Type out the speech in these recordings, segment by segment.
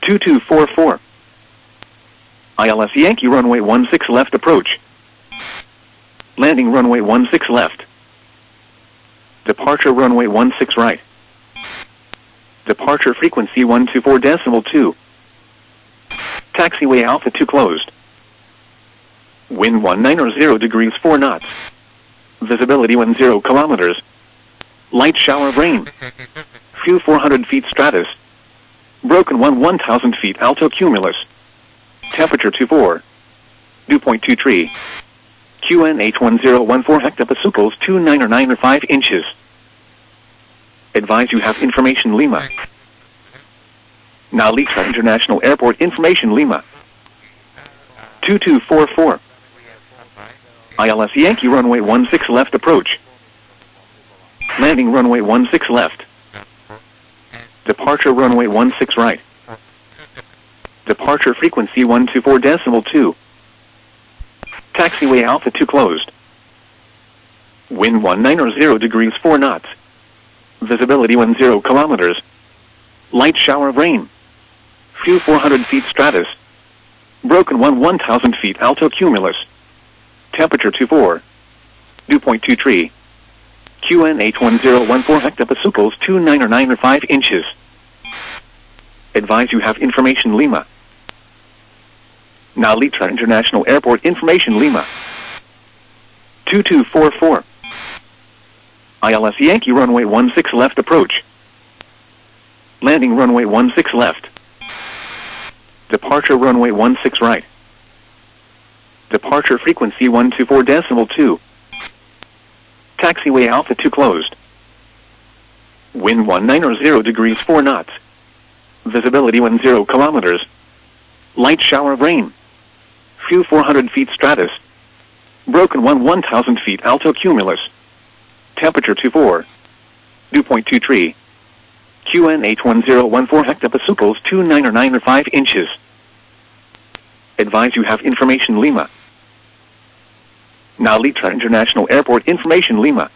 2244. ILS Yankee runway 16 left approach. Landing runway 16 left. Departure runway 16 right. Departure frequency 124.2. Taxiway Alpha 2 closed. Wind 190 degrees 4 knots. Visibility 10 kilometers. Light shower of rain. Few 400 feet stratus. Broken 1,000 feet alto cumulus. Temperature 24. Dew point 23. QNH 1014 hectopascals 2995 inches. Advise you have information Lima. Now Litra International Airport information Lima. 2244. ILS Yankee runway 16 left approach. Landing runway 16 left. Departure runway 16 right. Departure frequency 124.2. Taxiway Alpha 2 closed. Wind 190 degrees 4 knots. Visibility 10 kilometers. Light shower of rain. Few 400 feet stratus. Broken 1,000 feet alto cumulus. Temperature 24. Dew point 23. QNH 1014 hectopascals 2995 inches. Advise you have information Lima. Now Litra International Airport information Lima. 2244. ILS Yankee runway 16 left approach. Landing runway 16 left. Departure runway 16 right. Departure frequency 124.2. Taxiway Alpha 2 closed. Wind 190 degrees 4 knots. Visibility 10 kilometers. Light shower of rain. Few 400 feet stratus. Broken 1,000 feet alto cumulus. Temperature 24. Dew point 23. QNH 1014 hectopascals 2995 inches. Advise you have information Lima. Now Litra International Airport information Lima.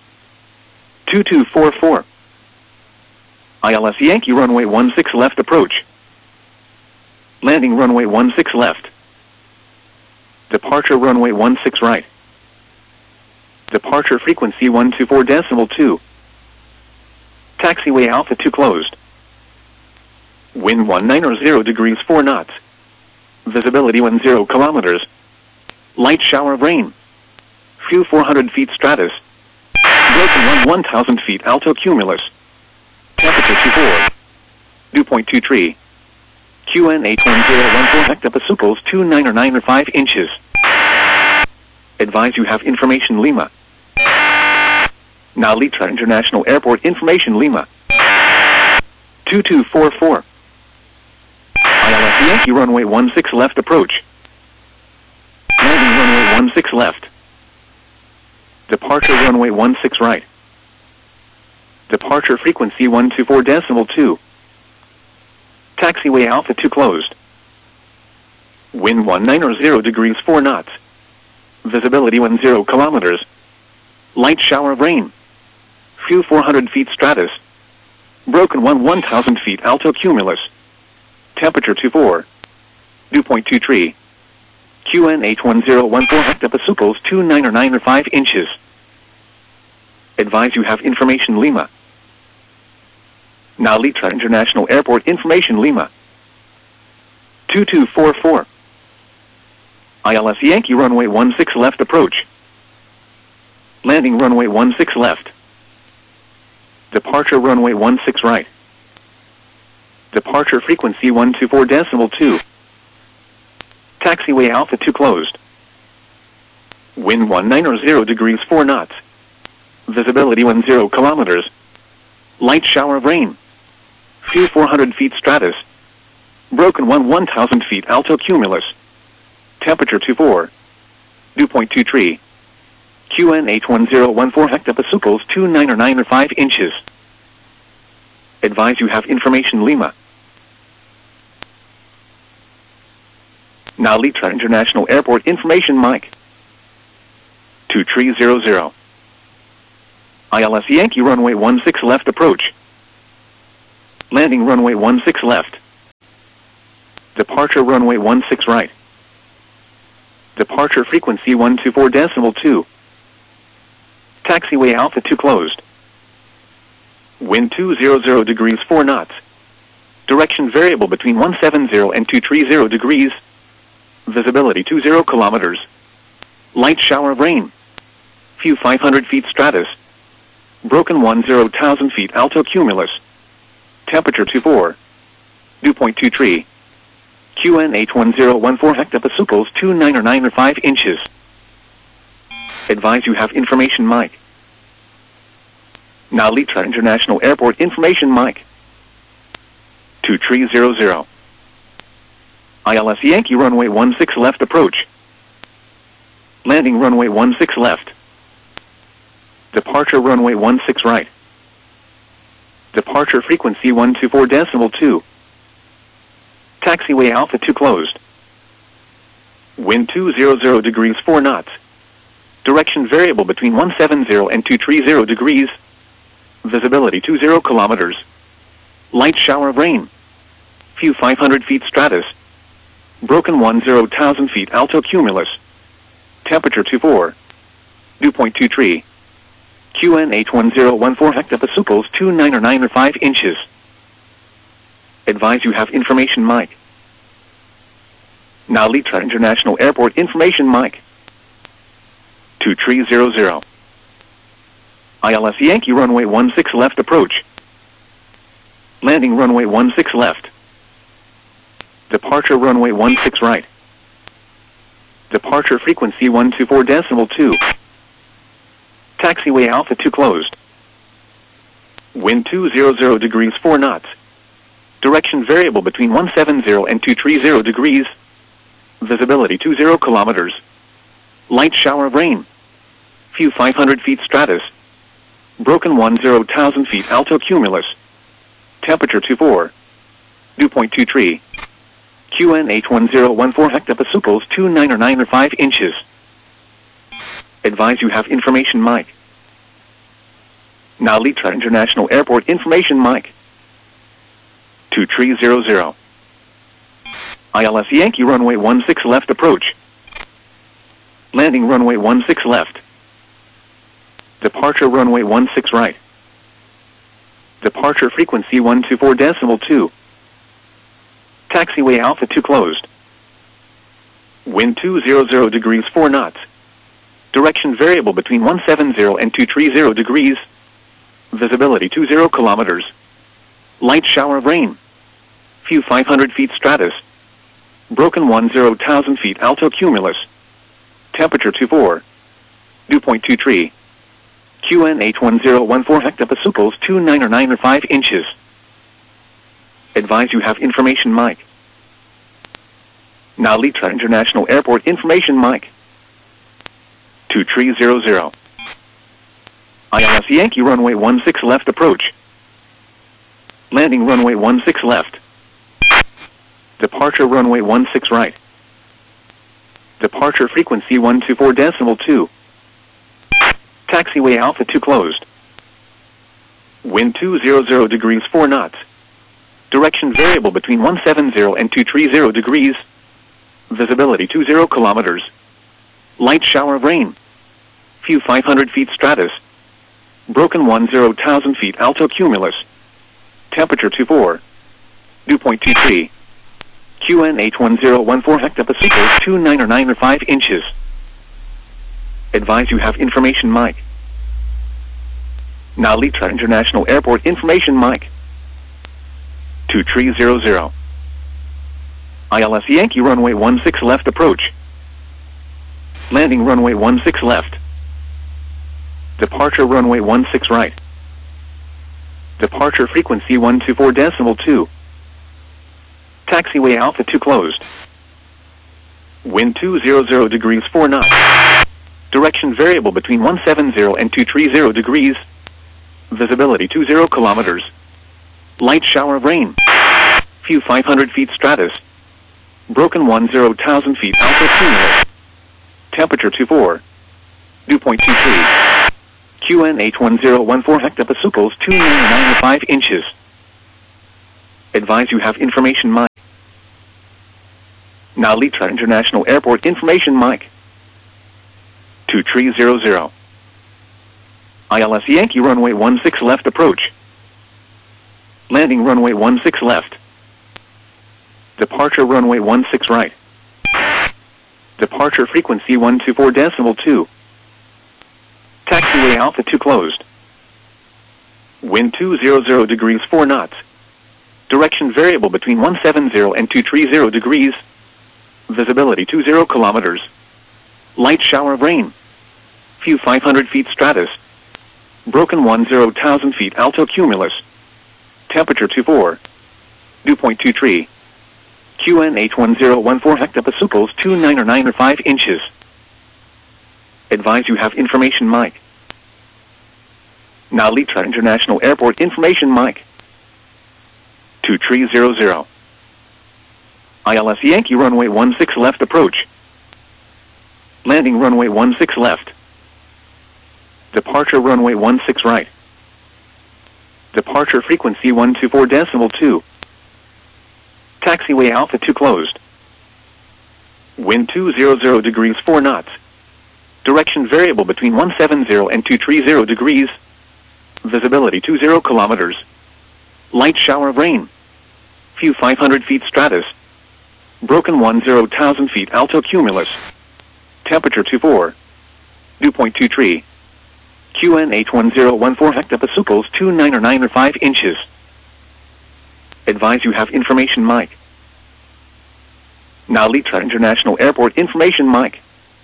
2244. ILS Yankee runway 16 left approach. Landing runway 16 left. Departure runway 16 right. Departure frequency 124.2. Taxiway Alpha 2 closed. Wind 190 degrees 4 knots. Visibility 10 kilometers. Light shower of rain. Few 400 feet stratus. Broken 1,000 feet alto cumulus. Temperature 24. Dew point 23. QNH 1014 hectopascals 2995 inches. Advise you have information Lima. Now Litra International Airport information Lima. 2244. ILS Yankee runway 16 left approach. Landing runway 16 left. Departure runway 16 right. Departure frequency 124.2. Taxiway Alpha 2 closed. Wind 190 degrees 4 knots. Visibility 10 kilometers. Light shower of rain. Few 400 feet stratus. Broken 1,000 feet alto cumulus. Temperature 24. Dew point 23. QNH 1014 hectopascals 2995 inches. Advise you have information Lima. Now Litra International Airport information Lima. 2244. ILS Yankee runway 16 left approach. Landing runway 16 left. Departure runway 16 right. Departure frequency 124.2. Taxiway Alpha 2 closed. Wind 190 degrees 4 knots. Visibility 10 kilometers. Light shower of rain. Few 400 feet stratus. Broken 1,000 feet alto cumulus. Temperature 24. Dew point 23. QNH 1014 hectopascals 2995 inches. Advise you have information Lima. Now Litra International Airport information Mike. 2300. ILS Yankee runway 16 left approach. Landing runway 16 left. Departure runway 16 right. Departure frequency 124.2. Taxiway Alpha 2 closed. Wind 200 degrees 4 knots. Direction variable between 170 and 230 degrees. Visibility 20 kilometers. Light shower of rain. Few 500 feet stratus. Broken 10,000 feet alto cumulus. Temperature 24. Dew point 23. QNH 1014 hectopascals 2995 inches. Advise you have information mic. Now Litra International Airport information mic. 2300. ILS Yankee runway 16 left approach. Landing runway 16 left. Departure runway 16 right. Departure frequency 124.2. Taxiway Alpha 2 closed. Wind 200 degrees 4 knots. Direction variable between 170 and 230 degrees. Visibility 20 kilometers. Light shower of rain. Few 500 feet stratus. Broken 10,000 feet alto cumulus. Temperature 24. Dew point 23. QNH 1014 hectopascals 2995 inches. Advise you have information mic. Now Litra International Airport information mic. 2300. ILS Yankee runway 16 left approach. Landing runway 16 left. Departure runway 16 right. Departure frequency 124.2. Taxiway Alpha 2 closed. Wind 200 degrees 4 knots. Direction variable between 170 and 230 degrees. Visibility 20 kilometers. Light shower of rain. Few 500 feet stratus. Broken 10,000 feet alto cumulus. Temperature 24. Dew point 23. QNH 1014 hectopascals 2995 inches. Advise you have information mic. Now Litra International Airport information mic. 2300. ILS Yankee runway 16 left approach. Landing runway 16 left. Departure runway 16 right. Departure frequency 124.2. Taxiway Alpha 2 closed. Wind 200 degrees 4 knots. Direction variable between 170 and 230 degrees. Visibility 20 kilometers. Light shower of rain. Few 500 feet stratus. Broken 10,000 feet alto cumulus. Temperature 24. Dew point 23. QNH 1014 hectopascals 2995 inches. Advise you have information mic. Now Litra International Airport information mic. 2300. ILS Yankee runway 16 left approach. Landing runway 16 left. Departure runway 16 right. Departure frequency 124.2. Taxiway Alpha 2 closed. Wind 200 degrees 4 knots. Direction variable between 170 and 230 degrees. Visibility 20 kilometers. Light shower of rain. Few 500 feet stratus. Broken 10,000 feet alto cumulus. Temperature 24. Dew point 23. QNH 1014 hectopascals 2995 inches. Advise you have information mic. Now Litra International Airport information mic. 2300. ILS Yankee runway 16 left approach. Landing runway 16 left. Departure runway 16 right. Departure frequency 124.2. Taxiway Alpha 2 closed. Wind 200 degrees 4 knots. Direction variable between 170 and 230 degrees. Visibility 20 kilometers. Light shower of rain. Few 500 feet stratus. Broken 10,000 feet alto cumulus. Temperature 24. Dew point 23. QNH 1014 hectopascals 2995 inches. Advise you have information mic. Now Litra International Airport information mic. 2300. ILS Yankee runway 16 left approach. Landing runway 16 left. Departure runway 16 right. Departure frequency 124.2. Taxiway Alpha 2 closed. Wind 200 degrees 4 knots. Direction variable between 170 and 230 degrees. Visibility 20 kilometers. Light shower of rain. Few 500 feet stratus. Broken 10,000 feet alto cumulus. Temperature 24. Dew point 23. QNH 1014 hectopascals 2995 inches. Advise you have information mic. Now Litra International Airport information mic. 2300. ILS Yankee runway 16 left approach. Landing runway 16 left. Departure runway 16 right. Departure frequency 124.2. Taxiway Alpha 2 closed. Wind 200 degrees 4 knots. Direction variable between 170 and 230 degrees. Visibility 20 kilometers. Light shower of rain. Few 500 feet stratus. Broken 10,000 feet alto cumulus. Temperature 24. Dew point 23. QNH 1014 hectopascals 2995 inches. Advise you have information mic. Now Litra International Airport information mic.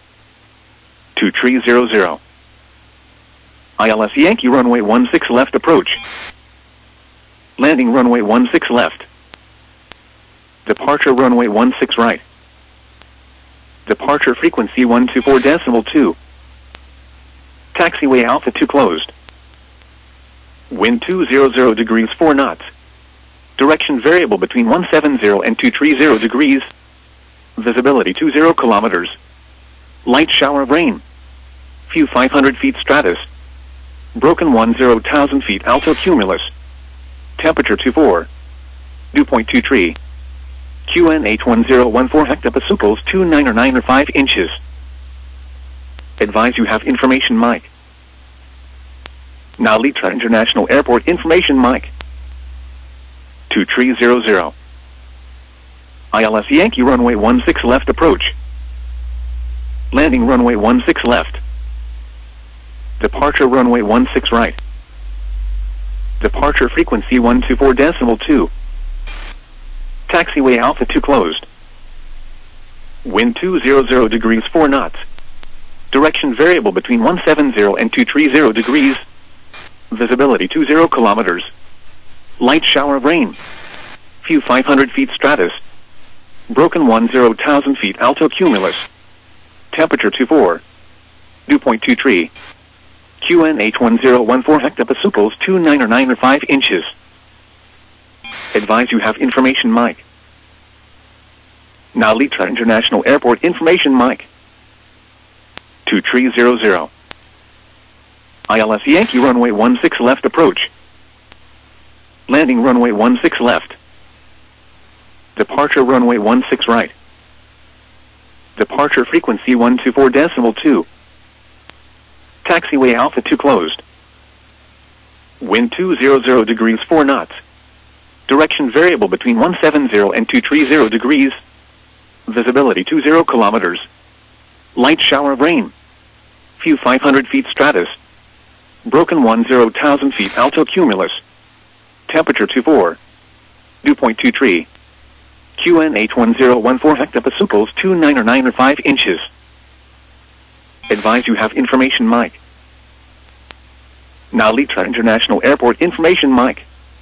2300. ILS Yankee runway 16 left approach. Landing runway 16 left. Departure runway 16 right. Departure frequency 124.2. Taxiway Alpha 2 closed. Wind 200 degrees 4 knots. Direction variable between 170 and 230 degrees. Visibility 20 kilometers. Light shower of rain. Few 500 feet stratus. Broken 10,000 feet alto cumulus. Temperature 24. Dew point 23. QNH 1014 hectopascals 2995 inches. Advise you have information mic. Now Litra International Airport information mic. 2300. ILS Yankee runway 16 left approach. Landing runway 16 left. Departure runway 16 right. Departure frequency 124.2. Taxiway Alpha 2 closed. Wind 200 degrees 4 knots. Direction variable between 170 and 230 degrees. Visibility 20 kilometers. Light shower of rain. Few 500 feet stratus. Broken 10,000 feet alto cumulus. Temperature 24. Dew point 23. QNH 1014 hectopascals 2995 inches. Advise you have information mic. Now Litra International Airport information mic. 2300. ILS Yankee runway 16 left approach. Landing runway 16 left. Departure runway 16 right. Departure frequency 124.2. Taxiway Alpha 2 closed. Wind 200 degrees 4 knots. Direction variable between 170 and 230 degrees. Visibility 20 kilometers. Light shower of rain. Few 500 feet stratus. Broken 10,000 feet alto cumulus. Temperature 24. Dew point 23. QNH 1014 hectopascals 2995 inches. Advise you have information mic. Now Litra International Airport information mic.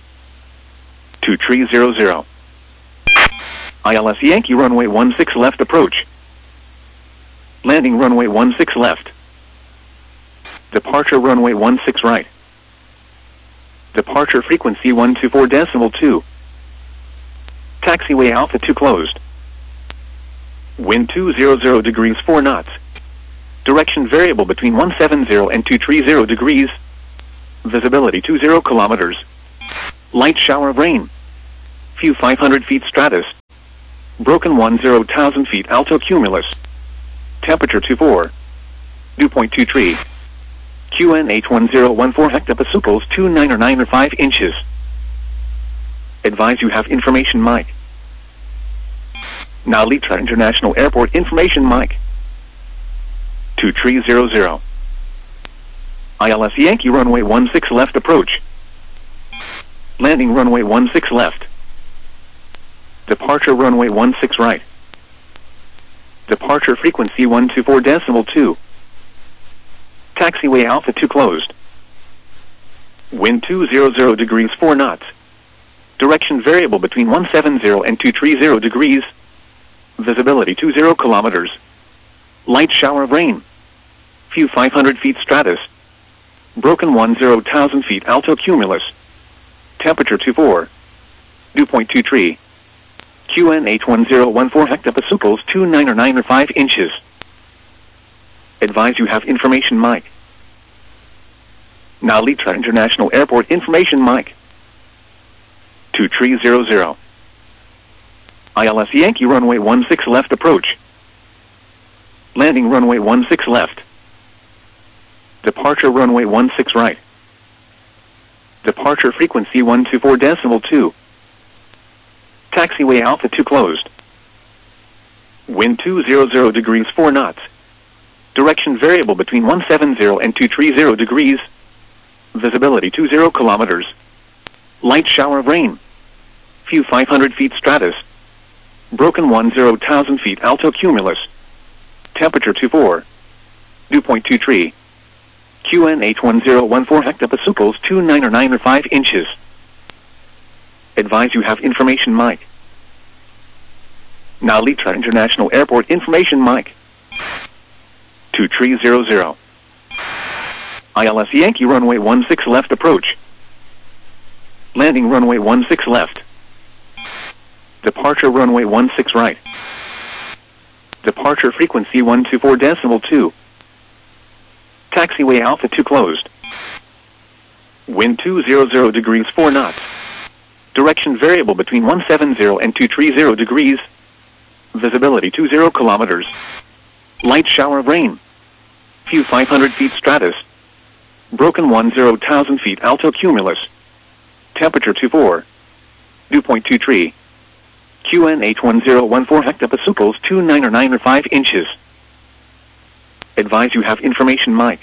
2300. ILS Yankee runway 16 left approach. Landing runway 16 left. Departure runway 16 right. Departure frequency 124.2. Taxiway Alpha 2 closed. Wind 200 degrees 4 knots. Direction variable between 170 and 230 degrees. Visibility 20 kilometers. Light shower of rain. Few 500 feet stratus. Broken 10,000 feet alto cumulus. Temperature 24. Dew point 23. QN 81014 hectopascals 2995 inches. Advise you have information mic. Now Litra International Airport information mic. 2300. ILS Yankee runway 16 left approach. Landing runway 16 left. Departure runway 16 right. Departure frequency 124.2. Taxiway Alpha 2 closed. Wind 200 degrees 4 knots. Direction variable between 170 and 230 degrees. Visibility 20 kilometers. Light shower of rain. Few 500 feet stratus. Broken 10,000 feet alto cumulus. Temperature 24. Dew point 23. QN 81014 hectopascals 2995 inches. Advise you have information mic. Now Litra International Airport information mic. 2300. ILS Yankee runway 16 left approach. Landing runway 16 left. Departure runway 16 right. Departure frequency 124.2. Taxiway Alpha 2 closed. Wind 200 degrees 4 knots. Direction variable between 170 and 230 degrees. Visibility 20 kilometers. Light shower of rain. Few 500 feet stratus. Broken 10,000 feet alto cumulus. Temperature 24. Dew point 23. QN 81014 hectopascals 2995 inches. Advise you have information mic. Now Litra International Airport information mic. 2300. ILS Yankee runway 16 left approach. Landing runway 16 left. Departure runway 16 right. Departure frequency 124.2. Taxiway Alpha 2 closed. Wind 200 degrees 4 knots. Direction variable between 170 and 230 degrees. Visibility 20 kilometers. Light shower of rain. Few 500 feet stratus. Broken 10,000 feet alto cumulus. Temperature 24. Dew point 23. QN 81014 hectopascals 2995 inches. Advise you have information mic.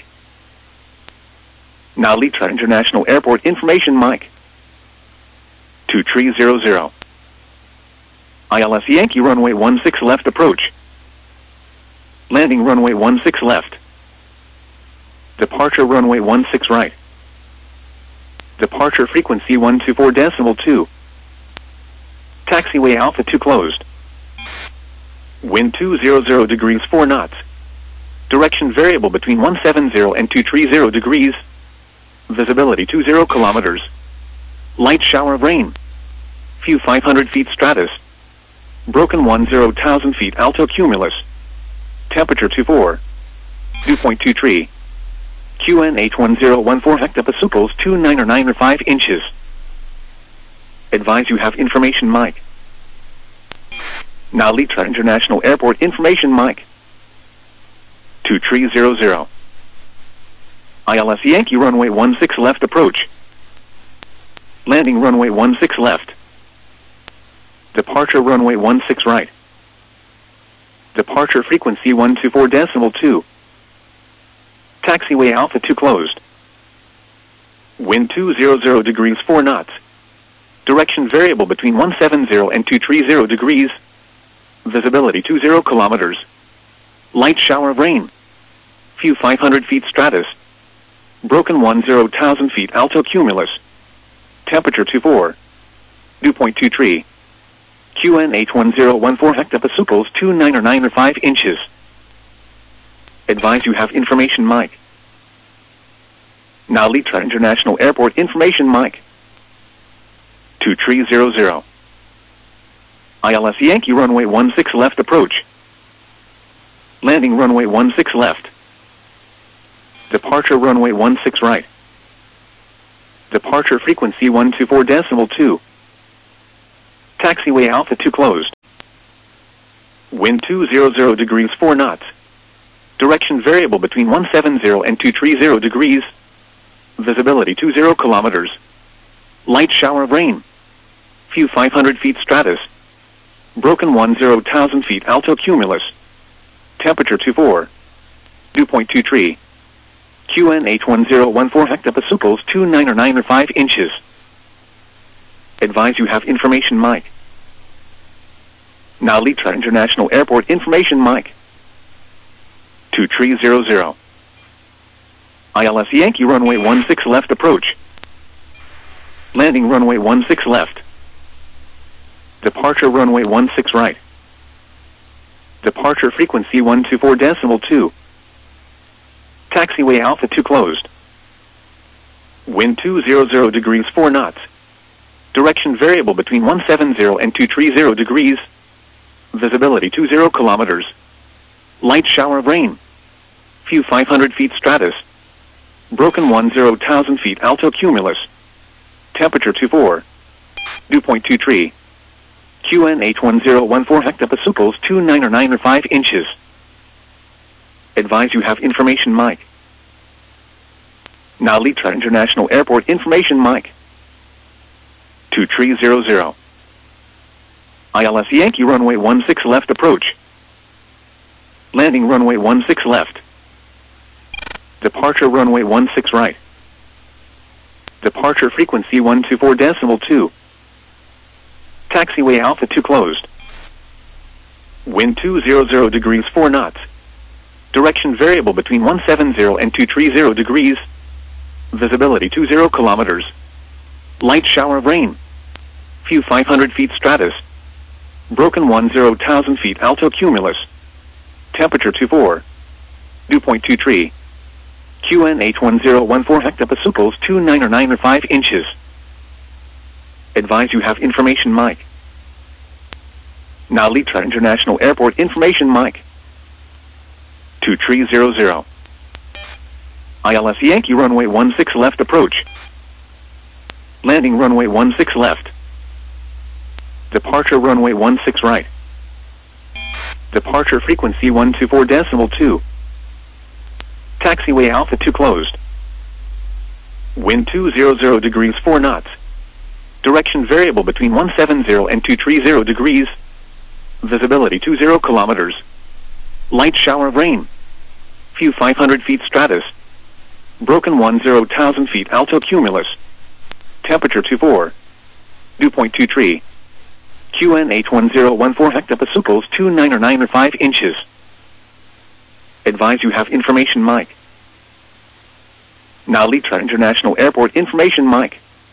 Now Litra International Airport information mic. 2300. ILS Yankee runway 16 left approach. Landing runway 16 left. Departure runway 16 right. Departure frequency 124.2. Taxiway Alpha 2 closed. Wind 200 degrees 4 knots. Direction variable between 170 and 230 degrees. Visibility 20 kilometers. Light shower of rain. Few 500 feet stratus. Broken 10,000 feet alto cumulus. Temperature 24. Dew point 23. QN 81014 hectopascals 2995 inches. Advise you have information mic. Now Litra International Airport information mic. 2300. ILS Yankee runway 16 left approach. Landing runway 16 left. Departure runway 16 right. Departure frequency 124.2. 2. Taxiway Alpha 2 closed. Wind 200 degrees 4 knots. Direction variable between 170 and 230 degrees. Visibility 20 kilometers. Light shower of rain. Few 500 feet stratus. Broken 10,000 feet alto cumulus. Temperature 24. Dew point 23. QN 81014 hectopascals 2995 inches. Advise you have information mic. Now Litra International Airport information mic. 2300. ILS Yankee runway 16 left approach. Landing runway 16 left. Departure runway 16 right. Departure frequency 124.2. Taxiway Alpha 2 closed. Wind 200 degrees 4 knots. Direction variable between 170 and 230 degrees. Visibility 20 kilometers. Light shower of rain. Few 500 feet stratus. Broken 10,000 feet alto cumulus. Temperature 24. Dew point 23. QN 81014 hectopascals 2995 inches. Advise you have information mic. Now Litra International Airport information mic. 2300. ILS Yankee runway 16 left approach. Landing runway 16 left. Departure runway 16 right. Departure frequency 124.2. Taxiway Alpha 2 closed. Wind 200 degrees 4 knots. Direction variable between 170 and 230 degrees. Visibility 20 kilometers. Light shower of rain. Few 500 feet stratus. Broken 10,000 feet alto cumulus. Temperature 24. Dew point 23. QNH 1014 hectopascals 2995 inches. Advise you have information mic. Now Litra International Airport information mic. 2300. ILS Yankee runway 16 left approach. Landing runway 16 left. Departure runway 16 right. Departure frequency 124.2. Taxiway Alpha 2 closed. Wind 200 degrees 4 knots. Direction variable between 170 and 230 degrees. Visibility 20 kilometers. Light shower of rain. Few 500 feet stratus. Broken 10,000 feet alto cumulus. Temperature 24. Dew point 23. QNH 1014 hectopascals 2995 inches. Advise you have information mic. Now Litra International Airport information mic. 2300. ILS Yankee runway 16 left approach. Landing runway 16 left. Departure runway 16 right. Departure frequency 124.2. Taxiway Alpha 2 closed. Wind 200 degrees 4 knots. Direction variable between 170 and 230 degrees. Visibility 20 kilometers. Light shower of rain. Few 500 feet stratus. Broken 10,000 feet alto cumulus. Temperature 24. Dew point 23. QNH 1014 hectopascals 2995 inches. Advise you have information mic. Now Litra International Airport information mic. 2300. ILS Yankee runway 16 left approach. Landing runway 16 left. Departure runway 16 right. Departure frequency 124.2. Taxiway Alpha 2 closed. Wind 200 degrees 4 knots. Direction variable between 170 and 230 degrees. Visibility 20 kilometers. Light shower of rain. Few 500 feet stratus. Broken 10,000 feet alto cumulus. Temperature 24. Dew point 23. QNH 1014 hectopascals 2995 inches. Advise you have information mic. Now Litra International Airport information mic.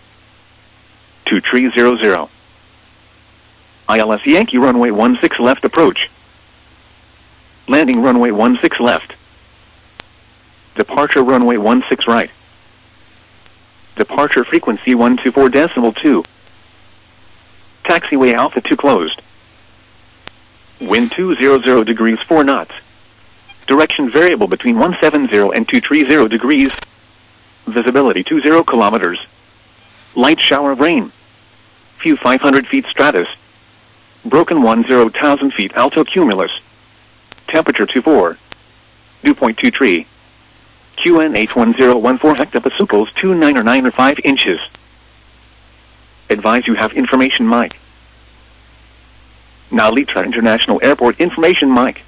2300. ILS Yankee runway 16 left approach. Landing runway 16 left. Departure runway 16 right. Departure frequency 124.2. Taxiway Alpha 2 closed. Wind 200 degrees 4 knots. Direction variable between 170 and 230 degrees. Visibility 20 kilometers. Light shower of rain. Few 500 feet stratus. Broken 10,000 feet alto cumulus. Temperature 24. Dew point 23. QNH 1014 hectopascals 2995 inches. Advise you have information mic. Now Litra International Airport information mic.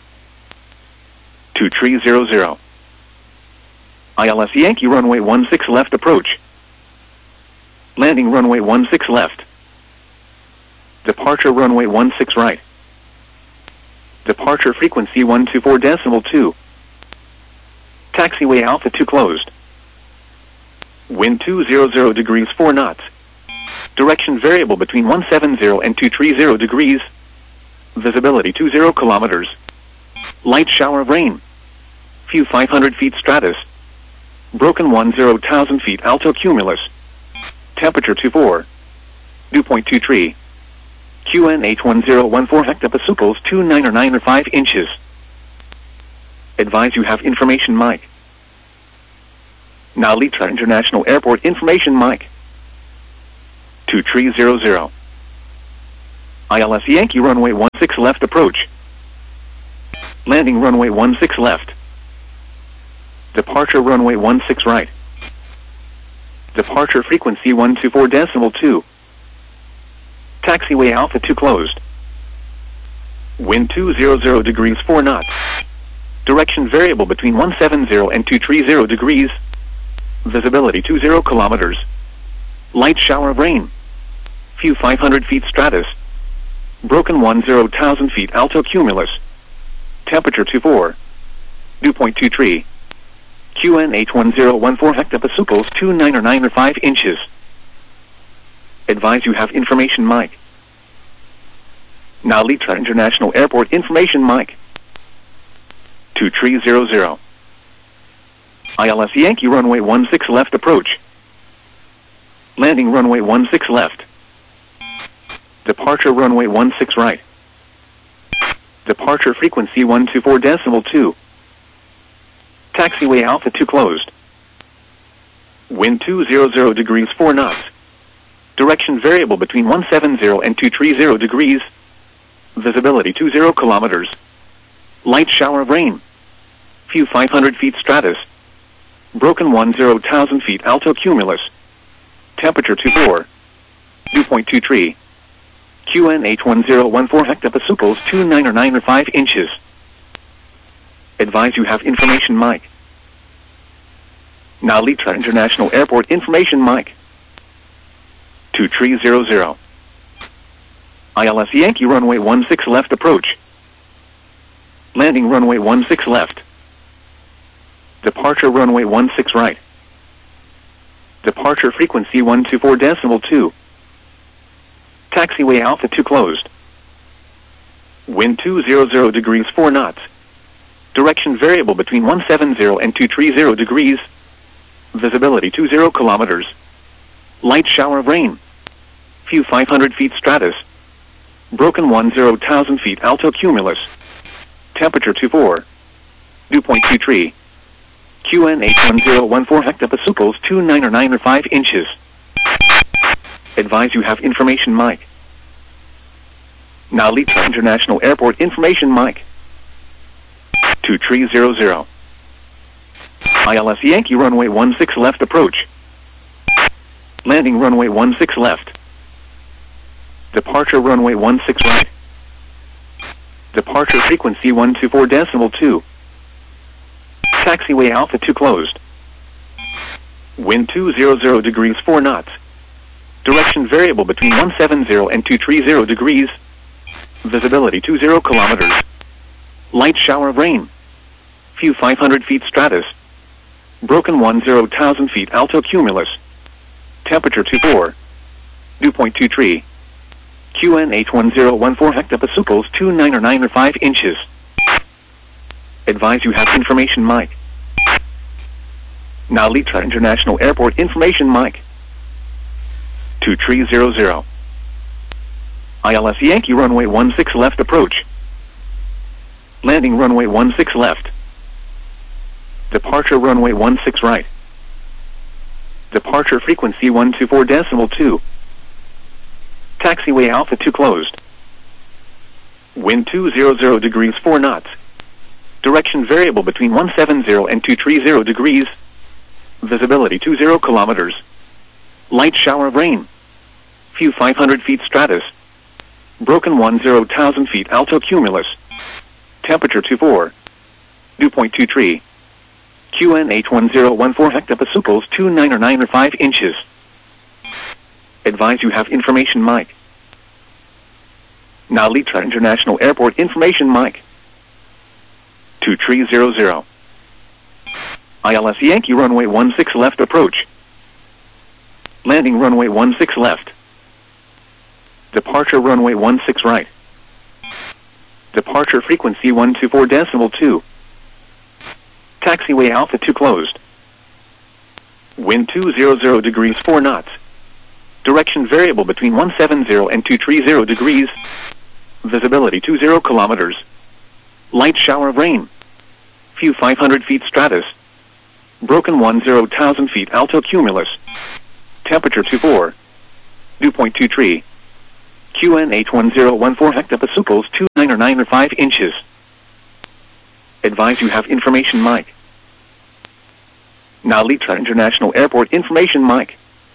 2300. ILS Yankee runway 16 left approach. Landing runway 16 left. Departure runway 16 right. Departure frequency 124.2. Taxiway Alpha 2 closed. Wind 200 degrees 4 knots. Direction variable between 170 and 230 degrees. Visibility 20 kilometers. Light shower of rain. Few 500 feet stratus. Broken 10,000 feet alto cumulus. Temperature 24. Dew point 23. QNH 1014 hectopascals 2995 inches. Advise you have information mic. Now Litra International Airport information mic. 2300. ILS Yankee runway 16 left approach. Landing runway 16 left. Departure runway 16 right. Departure frequency 124.2. Taxiway Alpha 2 closed. Wind 200 degrees 4 knots. Direction variable between 170 and 230 degrees. Visibility 20 kilometers. Light shower of rain. Few 500 feet stratus. Broken 10,000 feet alto cumulus. Temperature 24. Dew point 23. QNH 1014 hectopascals 2995 inches. Advise you have information mic. Now Litra International Airport information mic. 2300. ILS Yankee runway 16 left approach. Landing runway 16 left. Departure runway 16 right. Departure frequency 124.2. Taxiway Alpha 2 closed. Wind 200 degrees 4 knots. Direction variable between 170 and 230 degrees. Visibility 20 kilometers. Light shower of rain. Few 500 feet stratus. Broken 10,000 feet alto cumulus. Temperature 24. Dew point 23. QNH 1014 hectopascals 2995 inches. Advise you have information mic. Now Litra International Airport information mic. 2300. ILS Yankee runway 16 left approach. Landing runway 16 left. Departure runway 16 right. Departure frequency 124.2. Taxiway Alpha 2 closed. Wind 200 degrees 4 knots. Direction variable between 170 and 230 degrees. Visibility 20 kilometers. Light shower of rain. Few 500 feet stratus. Broken 10,000 feet alto cumulus. Temperature 24. Dew point 23. QNH 1014 hectopascals 2995 inches. Advise you have information mic. Now Litra International Airport information mic. 2300. ILS Yankee runway 16 left approach. Landing runway 16 left. Departure runway 16 right. Departure frequency 124.2. Taxiway Alpha 2 closed. Wind 200 degrees 4 knots. Direction variable between 170 and 230 degrees. Visibility 20 kilometers. Light shower of rain. Few 500 feet stratus. Broken 10,000 feet alto cumulus. Temperature 24. Dew point 23. QNH 1014 hectopascals 2995 inches. Advise you have information mic. Now Litra International Airport information mic. 2300. ILS Yankee runway 16 left approach. Landing runway 16 left. Departure runway 16 right. Departure frequency 124.2. Taxiway Alpha 2 closed. Wind 200 degrees 4 knots. Direction variable between 170 and 230 degrees. Visibility 20 kilometers. Light shower of rain. Few 500 feet stratus. Broken 10,000 feet alto cumulus. Temperature 24. Dew point 23. QNH 1014 hectopascals 2995 inches. Advise you have information mic. Now Litra International Airport information mic. 2300. ILS Yankee runway 16 left approach. Landing runway 16 left. Departure runway 16 right. Departure frequency 124.2. Taxiway Alpha 2 closed. Wind 200 degrees 4 knots. Direction variable between 170 and 230 degrees. Visibility 20 kilometers. Light shower of rain. Few 500 feet stratus. Broken 10,000 feet alto cumulus. Temperature 24. Dew point 23. QNH 1014 hectopascals 2995 inches. Advise you have information mic. Now Litra International Airport information mic.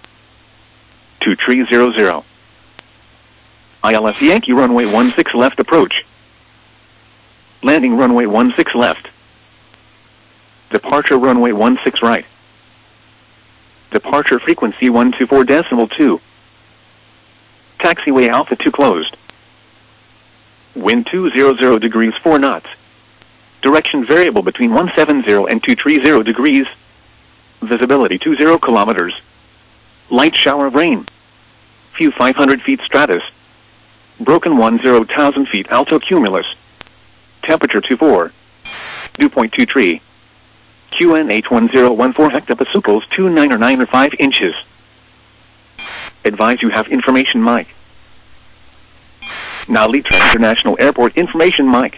2300. ILS Yankee runway 16 left approach. Landing runway 16 left. Departure runway 16 right. Departure frequency 124.2. Taxiway Alpha 2 closed. Wind 200 degrees 4 knots. Direction variable between 170 and 230 degrees. Visibility 20 kilometers. Light shower of rain. Few 500 feet stratus. Broken 10,000 feet alto cumulus. Temperature 24. Dew point 23. QN 81014 hectopascals 2995 inches. Advise you have information mic. Now Litra International Airport information mic.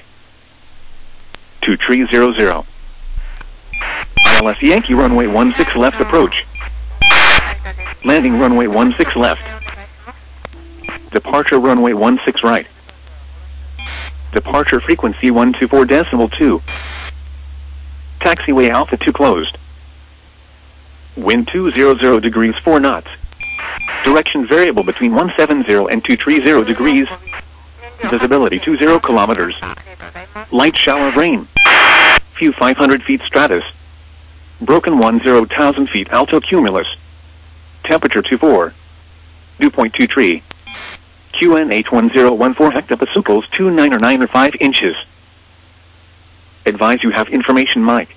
2300. ILS Yankee runway 16 left approach. Landing runway 16 left. Departure runway 16 right. Departure frequency 124.2. Taxiway Alpha 2 closed. Wind 200 degrees 4 knots. Direction variable between 170 and 230 degrees. Visibility 20 kilometers. Light shower of rain. Few 500 feet stratus. Broken 10,000 feet alto cumulus. Temperature 24. Dew point 23. QN 81014 hectopascals 2995 inches. Advise you have information mic.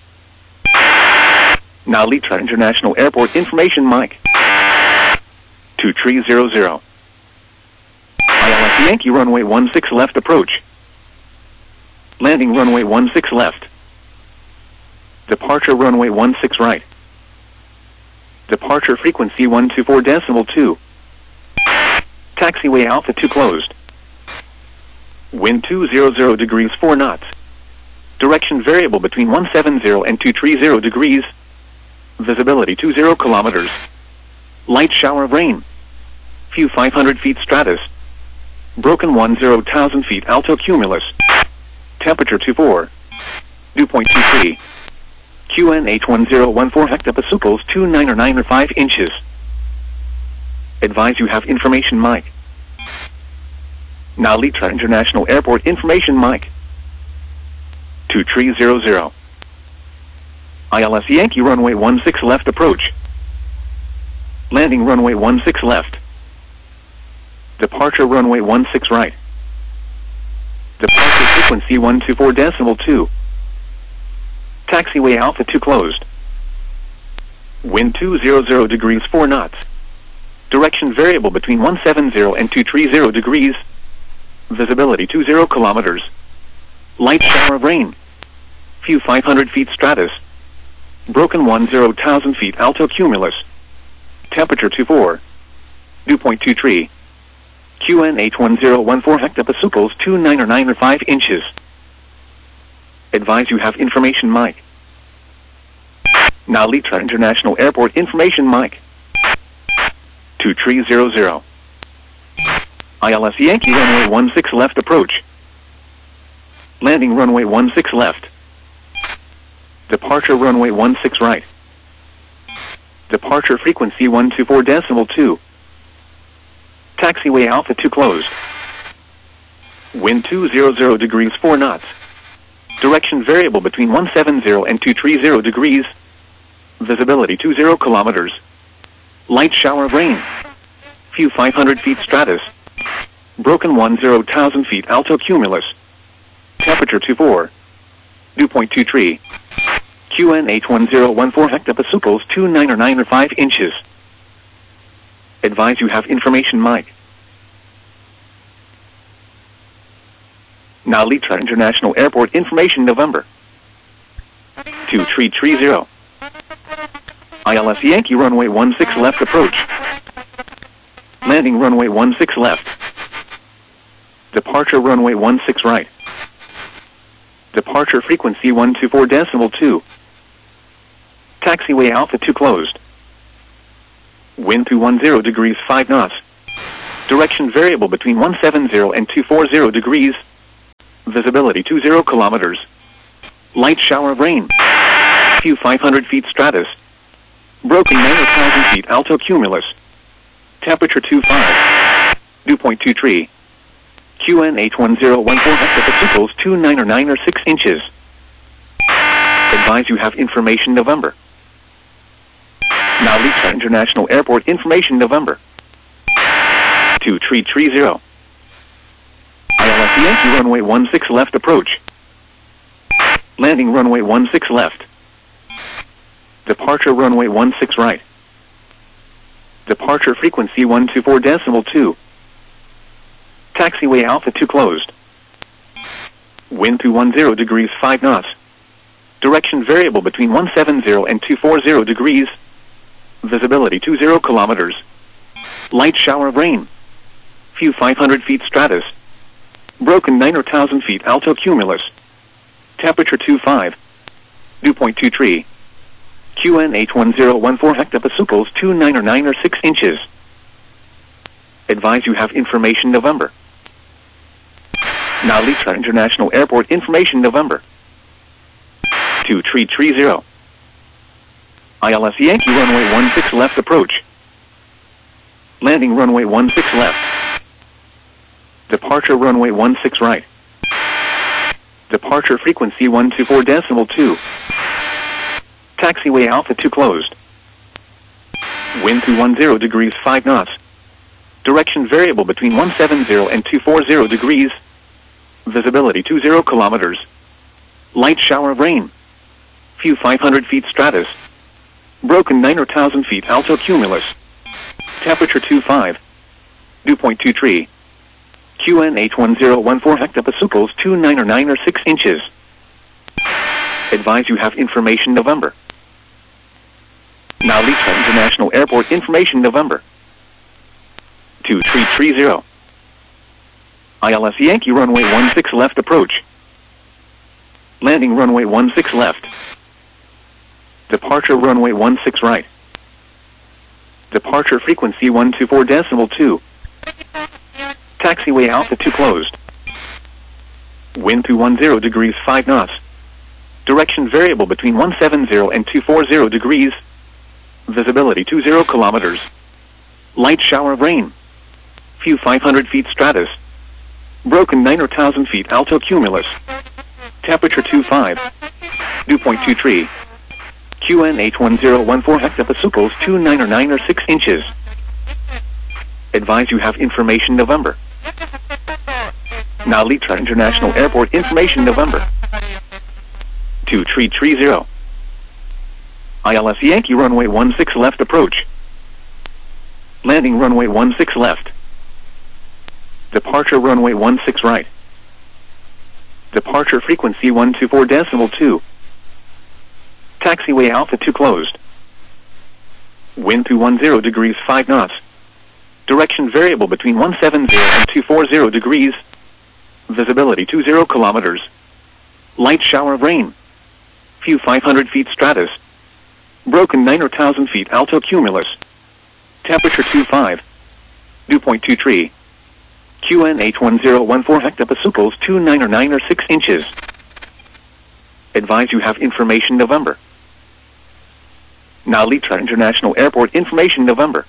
Now Litra International Airport information mic. 2300. ILS Yankee runway 16 left approach. Landing runway 16 left. Departure runway 16 right. Departure frequency 124.2. Taxiway Alpha 2 closed. Wind 200 degrees 4 knots. Direction variable between 170 and 230 degrees. Visibility 20 kilometers. Light shower of rain. Few 500 feet stratus. Broken 10,000 feet alto cumulus. Temperature 24. Dew point 23. QN 81014 hectopascals 2995 inches. Advise you have information mic. Now Litra International Airport information mic. 2300. ILS Yankee runway 16 left approach. Landing runway 16 left. Departure runway 16 right. Departure frequency 124.2. Taxiway Alpha 2 closed. Wind 200 degrees 4 knots. Direction variable between 170 and 230 degrees. Visibility 20 kilometers. Light shower of rain. Few 500 feet stratus. Broken 10,000 feet alto cumulus. Temperature 24. Dew point 23. QN 81014 hectopascals 2995 inches. Advise you have information mic. Now Litra International Airport information mic. 2300. ILS Yankee runway 16 left approach. Landing runway 16 left. Departure runway 16 right. Departure frequency 124.2. Taxiway Alpha 2 closed. Wind 200 degrees 4 knots. Direction variable between 170 and 230 degrees. Visibility 20 kilometers. Light shower of rain. Few 500 feet stratus. Broken 10,000 feet alto cumulus. Temperature 24. Dew point 23. QN 81014 hectopascals 2995 inches. Advise you have information mic. Now Litra International Airport information November. 2330. ILS Yankee runway 16 left approach. Landing runway 16 left. Departure runway 16 right. Departure frequency 124.2. Taxiway Alpha 2 closed. Wind 210 degrees 5 knots. Direction variable between 170 and 240 degrees. Visibility 20 kilometers. Light shower of rain. Few 500 feet stratus. Broken 9,000 feet alto cumulus. Temperature 25. Dew point 23. QN81014 hectopascals 29 or 9 or 6 inches. Advise you have information November. Now Lisa International Airport information November. 2330. ILS Yankee runway 16 left approach. Landing runway 16 left. Departure runway 16 right. Departure frequency 124.2. Taxiway Alpha 2 closed. Wind 210 degrees 5 knots. Direction variable between 170 and 240 degrees. Visibility 20 kilometers. Light shower of rain. Few 500 feet stratus. Broken 9,000 feet alto cumulus. Temperature 25. Dew point 23. QN81014 hectopascals 29 or 9 or 6 inches. Advise you have information November. Now Lisa International Airport information November. 2330. ILS Yankee runway 16 left approach. Landing runway 16 left. Departure runway 16 right. Departure frequency 124.2. Taxiway Alpha 2 closed. Wind 210 degrees 5 knots. Direction variable between 170 and 240 degrees. Visibility 20 kilometers. Light shower of rain. Few 500 feet stratus. Broken 9,000 feet alto cumulus. Temperature 25. Dew point 23. QN81014 hectopascals 29 or 9 or 6 inches. Advise you have information November. Now Lisa International Airport information November. 2330. ILS Yankee runway 16 left approach. Landing runway 16 left. Departure runway 16 right. Departure frequency 124.2. Taxiway Alpha 2 closed. Wind 210 degrees 5 knots. Direction variable between 170 and 240 degrees. Visibility 20 kilometers. Light shower of rain. Few 500 feet stratus. Broken 9,000 feet alto cumulus. Temperature 25. Dew point 23. QN81014 hectopascals 29 or 9 or 6 inches. Advise you have information November. Now Lisa International Airport information November. 2330. ILS Yankee runway 16 left approach. Landing runway 16 left. Departure runway 16 right. Departure frequency 124.2. Taxiway Alpha 2 closed. Wind 210 degrees 5 knots. Direction variable between 170 and 240 degrees. Visibility 20 kilometers. Light shower of rain. Few 500 feet stratus. Broken 9,000 feet alto cumulus. Temperature 25. Dew point 23. QN81014 hectopascals 29 or 9 or 6 inches. Advise you have information November. Now Lisa International Airport information November.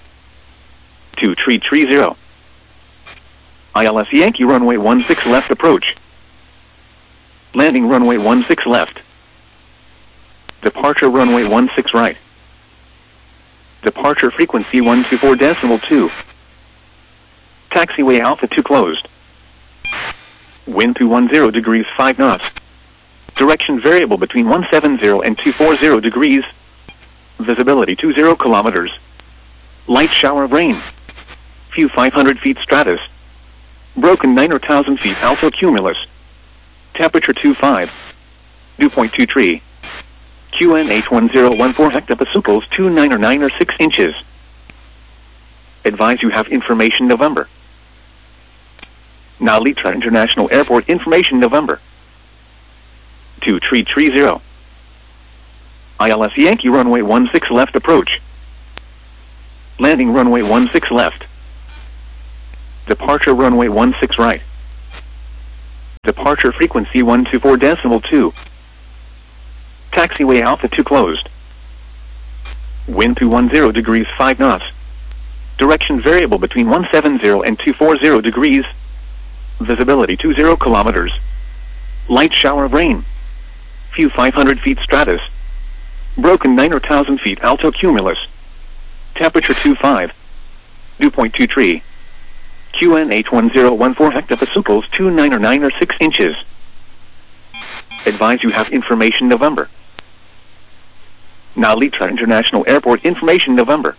2330. ILS Yankee runway 16 left approach. Landing runway 16 left. Departure runway 16 right. Departure frequency 124.2. Taxiway Alpha 2 closed. Wind 210 degrees 5 knots. Direction variable between 170 and 240 degrees. Visibility 20 kilometers. Light shower of rain. Few 500 feet stratus. Broken 9,000 feet alto cumulus. Temperature 25. Dew point 23. QN81014 hectopascals 29 or 9 or 6 inches. Advise you have information November. Now Lisa International Airport information November. 2330. ILS Yankee runway 16 left approach. Landing runway 16 left. Departure runway 16 right. Departure frequency 124.2. Taxiway Alpha 2 closed. Wind 210 degrees 5 knots. Direction variable between 170 and 240 degrees. Visibility 20 kilometers. Light shower of rain. Few 500 feet stratus. Broken 9 or 1,000 feet alto cumulus. Temperature 25. Dew point 23. QNH1014 hectopascals 29 or 9 or 6 inches. Advise you have information November. Now Litra International Airport information November.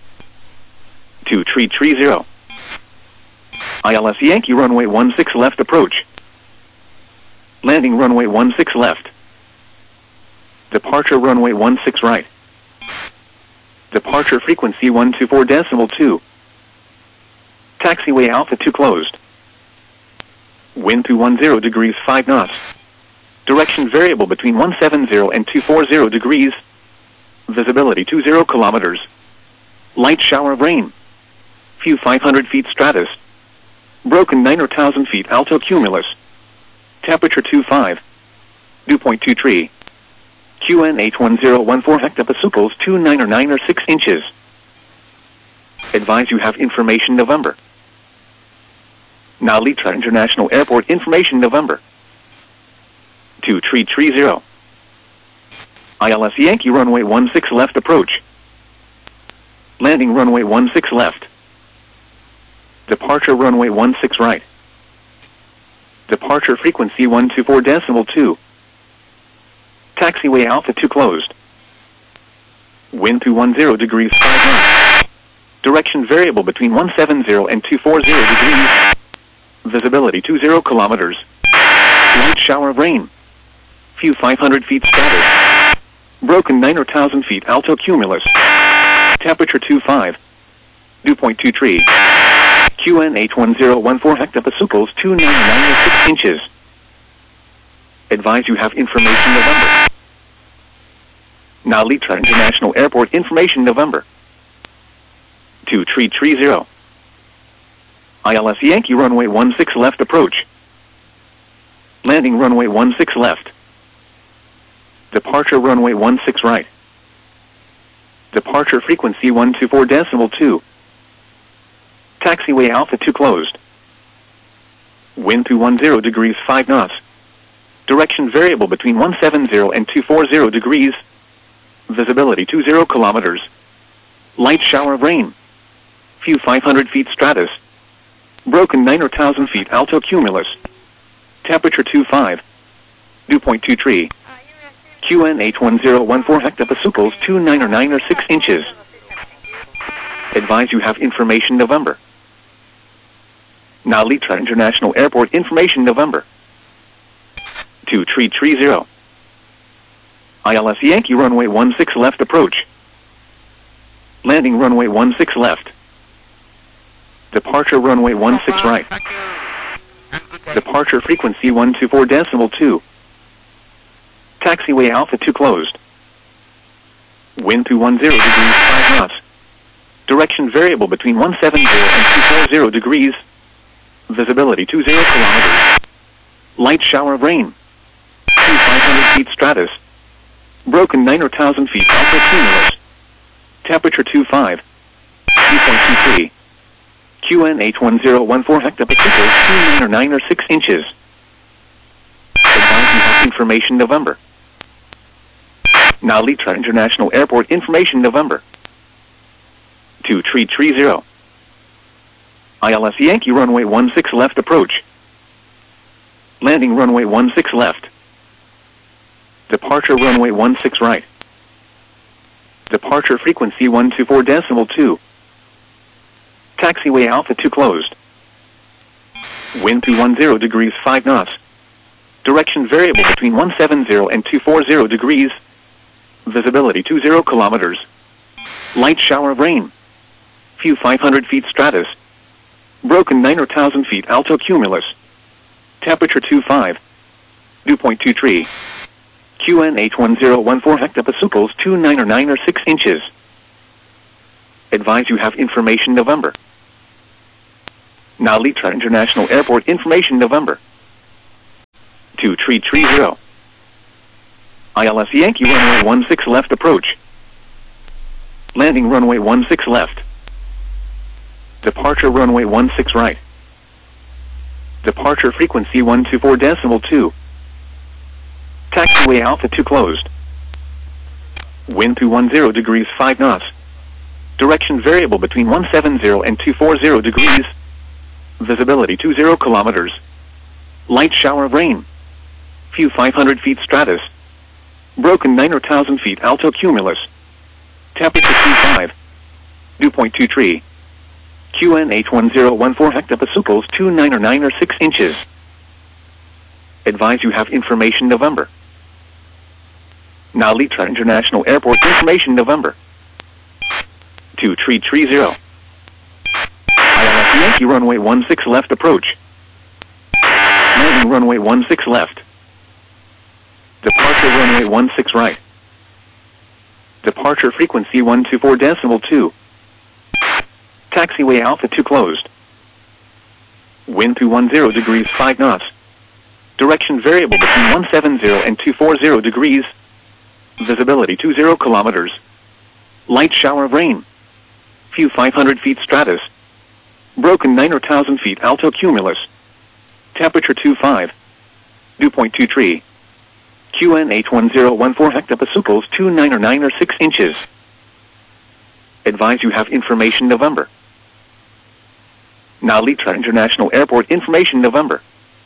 2330. ILS Yankee runway 16 left approach. Landing runway 16 left. Departure runway 16 right. Departure frequency 124.2. Taxiway Alpha 2 closed. Wind 210 degrees 5 knots. Direction variable between 170 and 240 degrees. Visibility 20 kilometers. Light shower of rain. Few 500 feet stratus. Broken 9 or 1,000 feet alto cumulus. Temperature 25. Dew point 23. QNH1014 hectopascals 29 or 9 or 6 inches. Advise you have information November. Now Litra International Airport information November. 2330. ILS Yankee runway 16 left approach. Landing runway 16 left. Departure runway 16 right. Departure frequency 124.2. Taxiway Alpha 2 closed. Wind 210 degrees 5 knots. Direction variable between 170 and 240 degrees. Visibility 20 kilometers. Light shower of rain. Few 500 feet stratus. Broken 9 or 1,000 feet alto cumulus. Temperature 25. Dew point 23. QNH1014 hectopascals 299 or 6 inches. Advise you have information November. Now Litra International Airport information November. 2330. ILS Yankee runway 16 left approach. Landing runway 16 left. Departure runway 16 right. Departure frequency 124.2. Taxiway Alpha 2 closed. Wind 210 degrees 5 knots. Direction variable between 170 and 240 degrees. Visibility 20 kilometers. Light shower of rain. Few 500 feet stratus. Broken 9 or 1,000 feet alto cumulus. Temperature 25. Dew point 23. QNH1014 hectopascals 29 or 9 or 6 inches. Advise you have information November. Now Litra International Airport information November. 2330. ILS Yankee runway 16 left approach. Landing runway 16 left. Departure runway 16 right. Departure frequency 124.2. Taxiway Alpha 2 closed. Wind 210 degrees 5 knots. Direction variable between 170 and 240 degrees. Visibility 20 kilometers. Light shower of rain. 500 feet stratus. Broken 9 or 1,000 feet alto cumulus. Temperature 25. Dew point 23. QNH1014 hectopascals 29 or 9 or 6 inches. Advise you have information November. Now Litra International Airport information November. 2330. ILS Yankee runway 16 left approach. Landing runway 16 left. Departure runway 16 right. Departure frequency 124.2. Taxiway Alpha 2 closed. Wind 210 degrees 5 knots. Direction variable between 170 and 240 degrees. Visibility 20 kilometers. Light shower of rain. Few 500 feet stratus. Broken 9 or 1,000 feet alto cumulus. Temperature 25. Dew point 23. QNH1014 hectopascals 29 or 9 or 6 inches. Advise you have information November. Now Litra International Airport information November. 2330. ILS Yankee runway 16 left approach. Landing runway 16 left. Departure runway 16 right. Departure frequency 124.2. Taxiway Alpha 2 closed. Wind 210 degrees 5 knots. Direction variable between 170 and 240 degrees. Visibility 20 kilometers. Light shower of rain. Few 500 feet stratus. Broken 9,000 feet alto cumulus. Temperature 25. Dew point 23. QNH 1014 hectopascals 29 or 6 inches. Advise you have information November. Now Litra International Airport information November. 2330. ILS Yankee runway 16 left approach. Landing runway 16 left. Departure runway 16 right. Departure frequency 124.2. Taxiway Alpha 2 closed. Wind 210 degrees 5 knots. Direction variable between 170 and 240 degrees. Visibility 20 kilometers. Light shower of rain. Few 500 feet stratus. Broken 9,000 feet alto cumulus. Temperature 25. Dew point 23. QNH 1014 hectopascals 29 or 6 inches. Advise you have information November. Now Litra International Airport information November.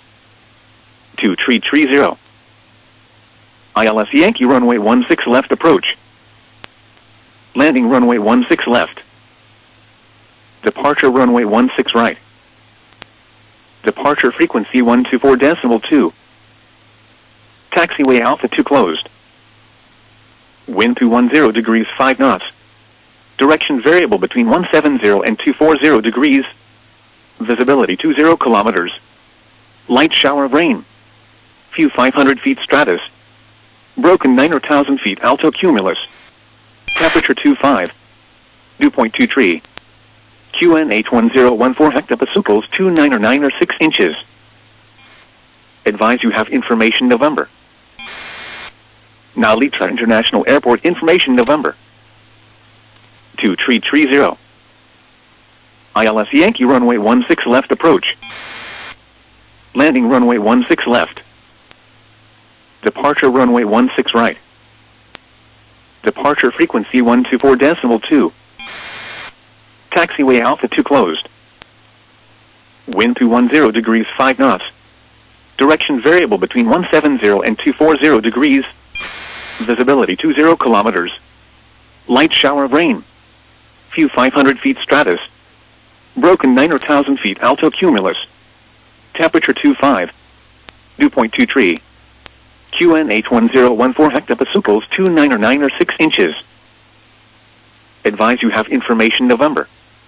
2330. ILS Yankee runway 16 left approach. Landing runway 16 left. Departure runway 16 right. Departure frequency 124.2. Taxiway Alpha 2 closed. Wind 210 degrees 5 knots. Direction variable between 170 and 240 degrees. Visibility 20 kilometers. Light shower of rain. Few 500 feet stratus. Broken 9,000 feet alto cumulus. Temperature 25. Dew point 23. QNH 1014 hectopascals 29 or 6 inches. Advise you have information November. Now Litra International Airport information November. 2330. ILS Yankee runway 16 left approach. Landing runway 16 left. Departure runway 16 right. Departure frequency 124.2. Taxiway Alpha 2 closed. Wind 210 degrees 5 knots. Direction variable between 170 and 240 degrees. Visibility 20 kilometers. Light shower of rain. Few 500 feet stratus. Broken 9,000 feet alto cumulus. Temperature 25. Dew point 23. QNH 1014 hectopascals 29 or 6 inches. Advise you have information November.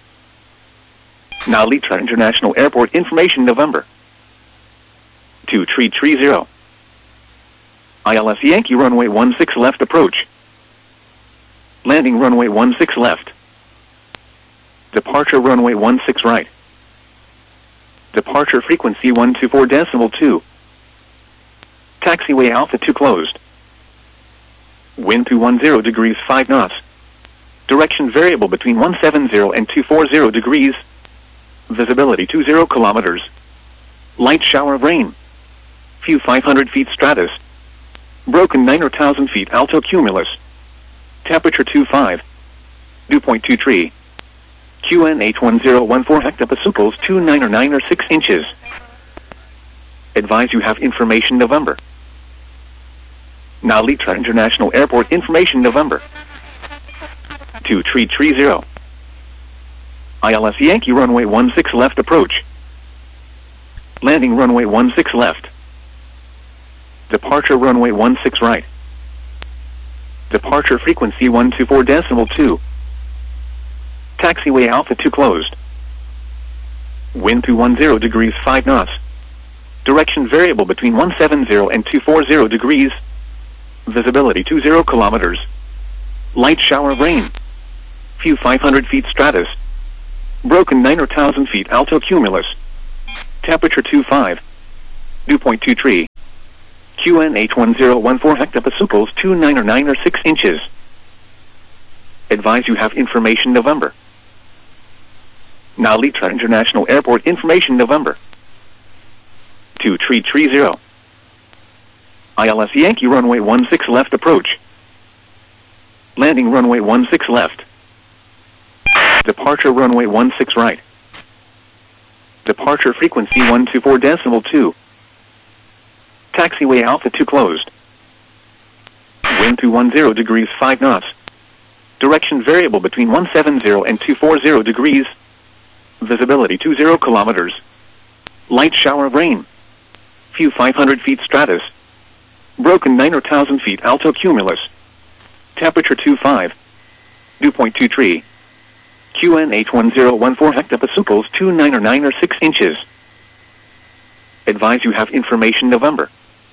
Now Litra International Airport information November. 2330. ILS Yankee runway 16 left approach. Landing runway 16 left. Departure runway 16 right. Departure frequency 124.2. Taxiway Alpha 2 closed. Wind 210 degrees 5 knots. Direction variable between 170 and 240 degrees. Visibility 20 kilometers. Light shower of rain. Few 500 feet stratus. Broken 9,000 feet alto cumulus. Temperature 25. Dew point 23. QNH 1014 hectopascals 29 or 6 inches. Advise you have information November. Now Litra International Airport information November. 2330. ILS Yankee runway 16 left approach. Landing runway 16 left. Departure runway 16 right. Departure frequency 124.2. Taxiway Alpha 2 closed. Wind 210 degrees 5 knots. Direction variable between 170 and 240 degrees. Visibility 20 kilometers. Light shower of rain. Few 500 feet stratus. Broken 9,000 feet alto cumulus. Temperature 25. Dew point 23. QNH1014 hectopascals 29 or 9 or 6 inches. Advise you have information November. Now Litra International Airport information November. To Tree 30. ILS Yankee runway 16 left approach. Landing runway 16 left. Departure runway 16 right. Departure frequency 124.2. Taxiway altitude closed. Wind 210 degrees 5 knots. Direction variable between 170 and 240 degrees. Visibility 20 kilometers. Light shower of rain. Few 500 feet stratus. Broken 9 or 1,000 feet alto cumulus. Temperature 25. Dew point 23. QNH1014 hectopascals 29 or 9 or 6 inches. Advise you have information November.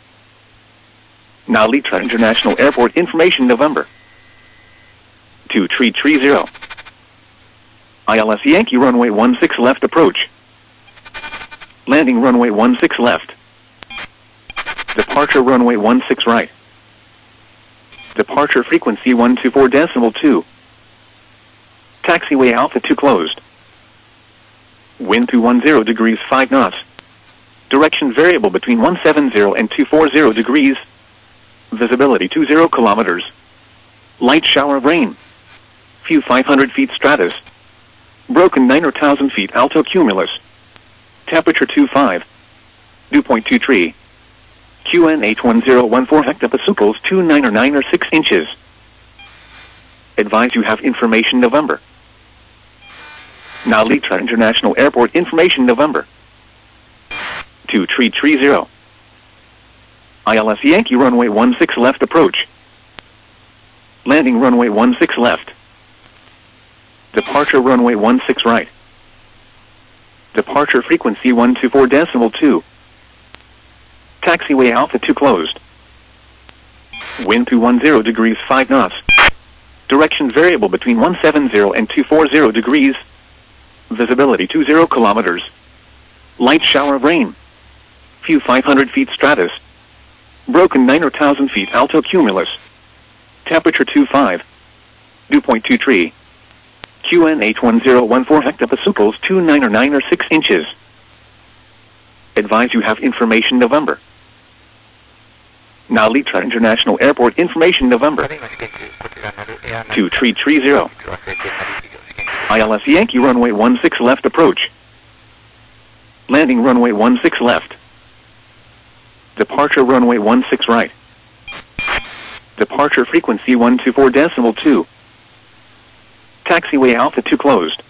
Now Litra International Airport information November. To Tree 30. ILS Yankee runway 16 left approach. Landing runway 16 left. Departure runway 16 right. Departure frequency 124.2. Taxiway altitude closed. Wind 210 degrees 5 knots. Direction variable between 170 and 240 degrees. Visibility 20 kilometers. Light shower of rain. Few 500 feet stratus. Broken 9 or 1,000 feet alto cumulus. Temperature 25. Dew point 23. QNH1014 hectopascals 29 or 9 or 6 inches. Advise you have information November. Now Litra International Airport information November. To Tree 30. ILS Yankee runway 16 left approach. Landing runway 16 left. Departure runway 16 right. Departure frequency 124.2. Taxiway altitude closed. Wind 210 degrees 5 knots. Direction variable between 170 and 240 degrees. Visibility 20 kilometers. Light shower of rain. Few 500 feet stratus. Broken 9 or 1,000 feet alto cumulus. Temperature 25. Dew point 23. QNH1014 hectopascals 29 or 9 or 6 inches. Advise you have information November. Now Litra International Airport information November. To Tree 30. ILS Yankee runway 16 left approach. Landing runway 16 left. Departure runway 16 right. Departure frequency 124.2. Taxiway altitude closed.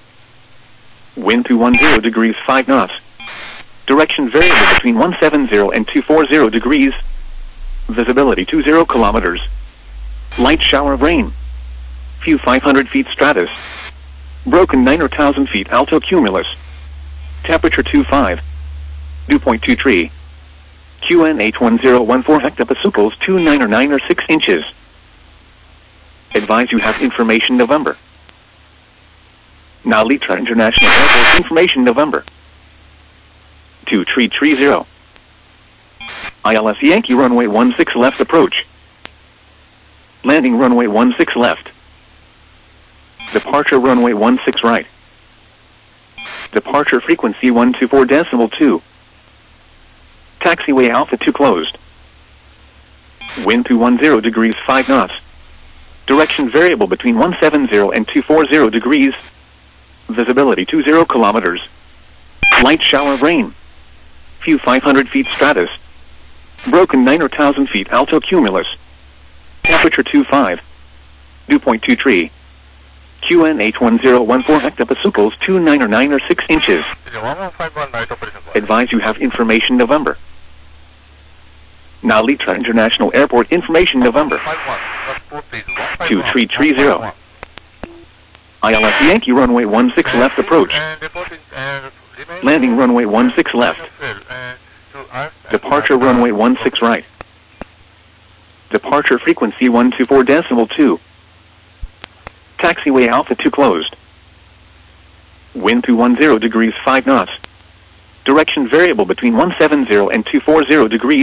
Wind 210 degrees 5 knots. Direction variable between 170 and 240 degrees. Visibility 20 kilometers. Light shower of rain. Few 500 feet stratus. Broken 9 or 1,000 feet alto cumulus. Temperature 25. Dew point 23. QNH1014 hectopascals 29 or 9 or 6 inches. Advise you have information November. Now Litra International Airport information November. To Tree 30. ILS Yankee runway 16 left approach. Landing runway 16 left. Departure runway 16 right. Departure frequency 124.2. Taxiway altitude closed. Wind 210 degrees 5 knots. Direction variable between 170 and 240 degrees. Visibility 20 kilometers. Light shower of rain. Few 500 feet stratus. Broken 9 or 1,000 feet alto cumulus. Temperature 25. Dew point 23. QNH1014 hectopascals 29 or 9 or 6 inches. Advise you have information November. Now Litra International Airport information November. To Tree 30. ILS Yankee runway 16 left approach. Landing runway 16 left. Departure runway 16 right. Departure frequency 124.2. Taxiway altitude closed. Wind 210 degrees 5 knots. Direction variable between 170 and 240 degrees.